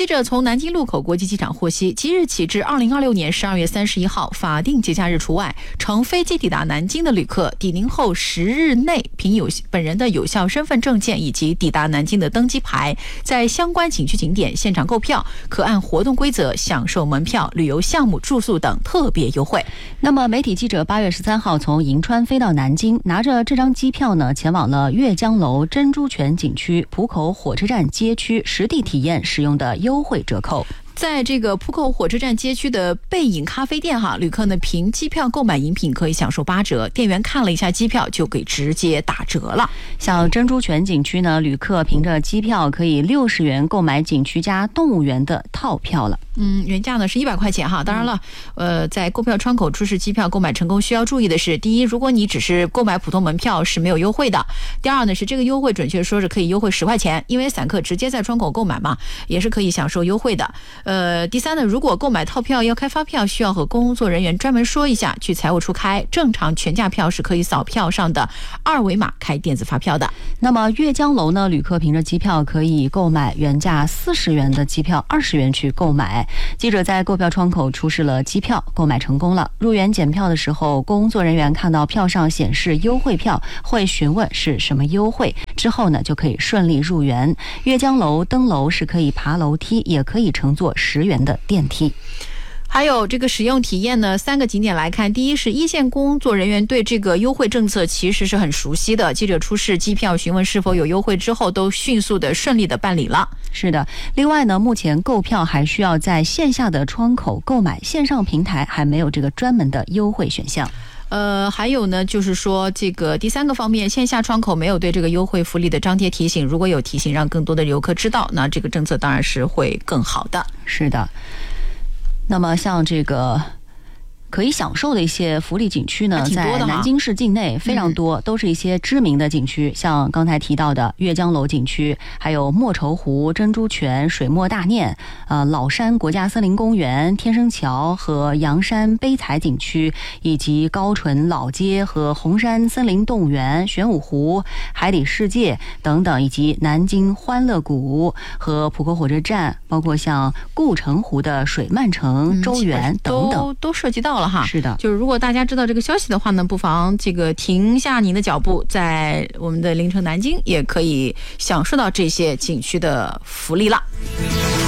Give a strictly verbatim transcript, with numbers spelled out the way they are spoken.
记者从南京禄口国际机场获悉，即日起至二零二六年十二月三十一号法定节假日除外，乘飞机抵达南京的旅客抵宁后十日内，凭有本人的有效身份证件以及抵达南京的登机牌，在相关景区景点现场购票，可按活动规则享受门票、旅游项目、住宿等特别优惠。 那么媒体记者八月十三号从银川飞到南京，拿着这张机票呢，前往了阅江楼珍珠泉景区浦口火车站街区，实地体验使用的优惠折扣。 在这个浦口火车站街区的背影咖啡店哈，旅客呢凭机票购买饮品可以享受八折，店员看了一下机票就给直接打折了。 像珍珠泉景区呢，旅客凭着机票可以六十元购买景区加动物园的套票了。 嗯，原价呢是一百块钱哈。当然了，呃，在购票窗口出示机票购买成功需要注意的是，第一，如果你只是购买普通门票是没有优惠的；第二呢是这个优惠准确说是可以优惠十块钱，因为散客直接在窗口购买嘛，也是可以享受优惠的。呃，第三呢，如果购买套票要开发票，需要和工作人员专门说一下，去财务处开。正常全价票是可以扫票上的二维码开电子发票的。 那么阅江楼呢，旅客凭着机票可以购买原价四十元的机票，二十元去购买。记者在购票窗口出示了机票，购买成功了。入园检票的时候，工作人员看到票上显示优惠票，会询问是什么优惠，之后呢就可以顺利入园。阅江楼登楼是可以爬楼梯，也可以乘坐十元的电梯。 还有这个使用体验呢，三个景点来看，第一是一线工作人员对这个优惠政策其实是很熟悉的，记者出示机票询问是否有优惠之后，都迅速的顺利的办理了。 是的，另外呢，目前购票还需要在线下的窗口购买，线上平台还没有这个专门的优惠选项。 呃，还有呢，就是说这个第三个方面，线下窗口没有对这个优惠福利的张贴提醒，如果有提醒让更多的游客知道，那这个政策当然是会更好的。 是的。那么像这个可以享受的一些福利景区呢，在南京市境内非常多，都是一些知名的景区，像刚才提到的阅江楼景区，还有莫愁湖、珍珠泉、水墨大念、呃老山国家森林公园、天生桥和阳山碑彩景区，以及高淳老街和红山森林动物园、玄武湖、海底世界等等，以及南京欢乐谷和浦口火车站，包括像顾城湖的水漫城、周园等等， 都都涉及到了。 是的， 就是如果大家知道这个消息的话呢，不妨这个停下您的脚步，在我们的邻城南京也可以享受到这些景区的福利了。